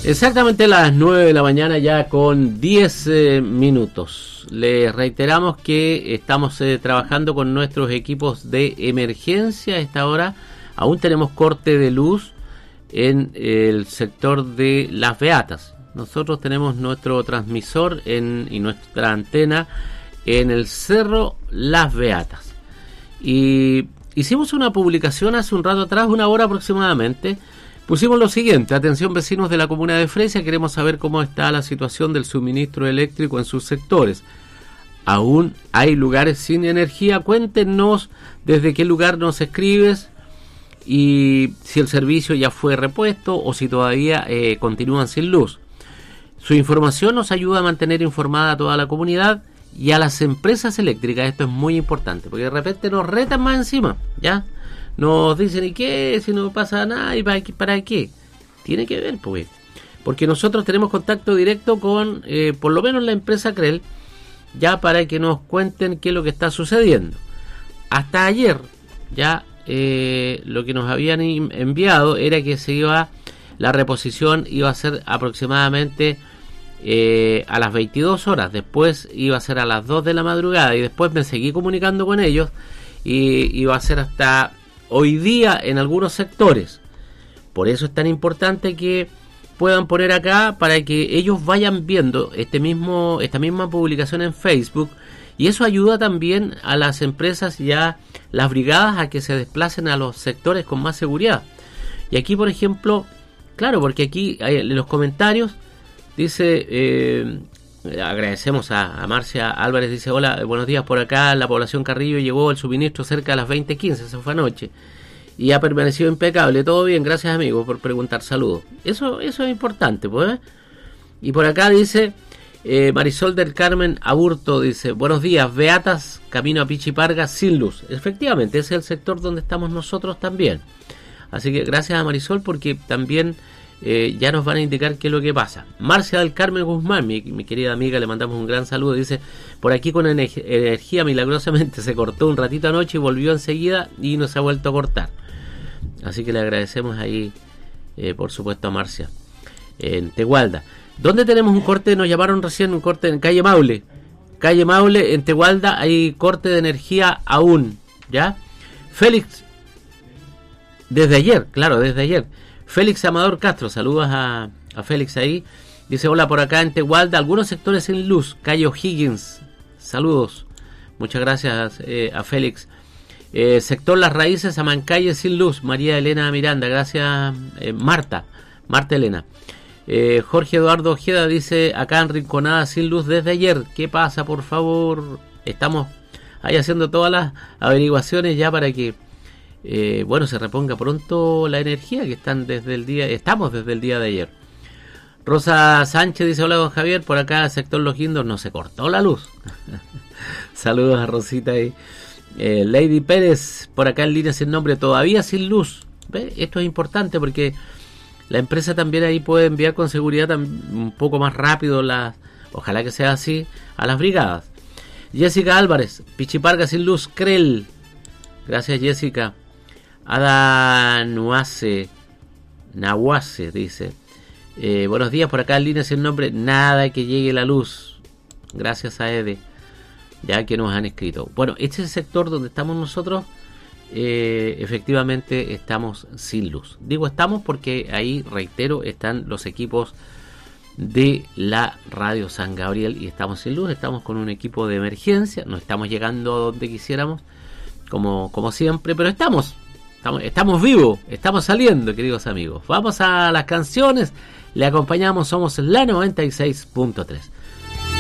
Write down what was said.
Exactamente las 9 de la mañana ya con 10 minutos. Les reiteramos que estamos trabajando con nuestros equipos de emergencia a esta hora. Aún tenemos corte de luz en el sector de Las Beatas. Nosotros tenemos nuestro transmisor y nuestra antena en el cerro Las Beatas. Y hicimos una publicación hace un rato atrás, una hora aproximadamente. Pusimos lo siguiente: atención vecinos de la comuna de Fresia, queremos saber cómo está la situación del suministro eléctrico en sus sectores. Aún hay lugares sin energía, cuéntenos desde qué lugar nos escribes y si el servicio ya fue repuesto o si todavía continúan sin luz. Su información nos ayuda a mantener informada a toda la comunidad y a las empresas eléctricas. Esto es muy importante porque de repente nos retan más encima, ¿ya? Nos dicen, ¿y qué? Si no pasa nada, ¿y para qué? Tiene que ver, pues. Porque nosotros tenemos contacto directo con, por lo menos la empresa CREL, ya para que nos cuenten qué es lo que está sucediendo. Hasta ayer, ya lo que nos habían enviado era que la reposición iba a ser aproximadamente a las 22 horas. Después iba a ser a las 2 de la madrugada. Y después me seguí comunicando con ellos y iba a ser hasta hoy día en algunos sectores. Por eso es tan importante que puedan poner acá para que ellos vayan viendo esta misma publicación en Facebook, y eso ayuda también a las empresas y a las brigadas a que se desplacen a los sectores con más seguridad. Y aquí, por ejemplo, claro, porque aquí en los comentarios dice, agradecemos a Marcia Álvarez, dice: hola, buenos días, por acá en la población Carrillo llegó el suministro cerca de las 20:15, eso fue anoche, y ha permanecido impecable, todo bien, gracias amigo por preguntar, saludos. Eso es importante, pues. Y por acá dice Marisol del Carmen Aburto, dice: buenos días, Beatas, camino a Pichiparga sin luz. Efectivamente, ese es el sector donde estamos nosotros también. Así que gracias a Marisol, porque también ya nos van a indicar qué es lo que pasa. Marcia del Carmen Guzmán, mi querida amiga, le mandamos un gran saludo. Dice: por aquí con energía milagrosamente se cortó un ratito anoche y volvió enseguida y no se ha vuelto a cortar. Así que le agradecemos ahí, por supuesto, a Marcia en Tegualda. ¿Dónde tenemos un corte? Nos llamaron recién, un corte en calle Maule. Calle Maule, en Tegualda, hay corte de energía aún, ¿ya? Félix, desde ayer, claro, desde ayer. Félix Amador Castro, saludos a Félix ahí. Dice: hola, por acá en Tegualda, algunos sectores sin luz. Calle O'Higgins, saludos. Muchas gracias a Félix. Sector Las Raíces, Amancalle sin luz. María Elena Miranda, gracias. Marta Elena. Jorge Eduardo Ojeda dice: acá en Rinconada sin luz desde ayer. ¿Qué pasa, por favor? Estamos ahí haciendo todas las averiguaciones ya para que se reponga pronto la energía que estamos desde el día de ayer. Rosa Sánchez dice: hola don Javier, por acá sector Los Guindos no se cortó la luz. Saludos a Rosita ahí. Lady Pérez, por acá en línea sin nombre, todavía sin luz. ¿Ve? Esto es importante porque la empresa también ahí puede enviar con seguridad un poco más rápido ojalá que sea así, a las brigadas. Jessica Álvarez, Pichiparga sin luz, Crel. Gracias, Jessica. Ada Nahuase dice: buenos días, por acá en línea sin nombre, nada que llegue la luz. Gracias a Ede, ya que nos han escrito. Bueno, este es el sector donde estamos nosotros. Efectivamente estamos sin luz. Digo estamos porque ahí, reitero, están los equipos de la Radio San Gabriel y estamos sin luz. Estamos con un equipo de emergencia, no estamos llegando a donde quisiéramos como siempre, pero estamos vivos, estamos saliendo, queridos amigos. Vamos a las canciones, le acompañamos, somos la 96.3.